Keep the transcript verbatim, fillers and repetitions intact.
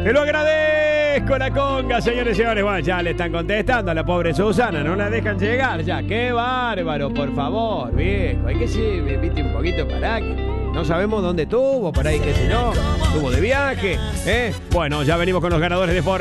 Te lo agradezco, la conga, señores y señores. Bueno, ya le están contestando a la pobre Susana, no la dejan llegar ya. Qué bárbaro, por favor, viejo. Hay que sí, viste un poquito para que no sabemos dónde estuvo, por ahí qué sé yo. Estuvo de viaje, ¿eh? Bueno, ya venimos con los ganadores de Ford.